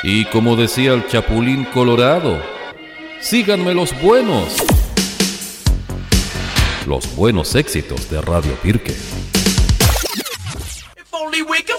Y como decía el Chapulín Colorado, síganme los buenos éxitos de Radio Pirque. If only we could